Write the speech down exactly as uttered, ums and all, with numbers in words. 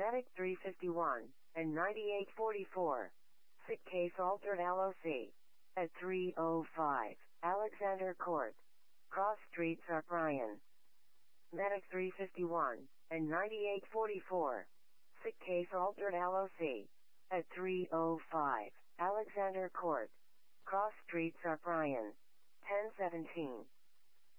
Medic three fifty-one and ninety-eight forty-four. Sick case altered L O C. At three oh five, Alexander Court. Cross Street, South Bryan. Medic three fifty-one and ninety-eight forty-four. Sick case altered L O C. At three oh five, Alexander Court. Cross Street, South Bryan. ten seventeen.